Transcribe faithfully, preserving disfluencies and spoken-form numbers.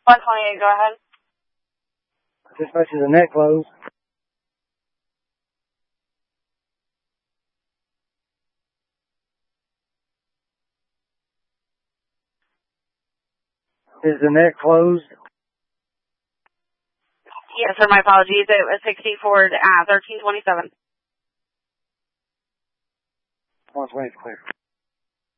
one twenty-eight, go ahead. Dispatch, is the net closed? Is the net closed? Yes, sir, my apologies. It was sixty-four, uh, thirteen twenty-seven. one twenty is clear.